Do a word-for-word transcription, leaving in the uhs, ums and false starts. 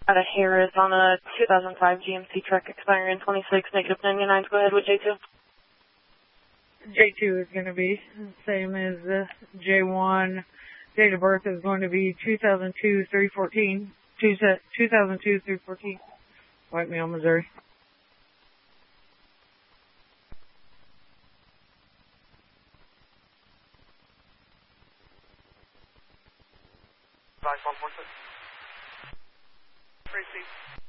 Out of Harris on a two thousand five G M C truck expiring twenty-six, negative ninety-nine. Go ahead with J two. J two is going to be the same as uh, J one. Date of birth is going to be two thousand two three fourteen. two thousand two three fourteen. White Mill, Missouri. Five one four six. Three feet.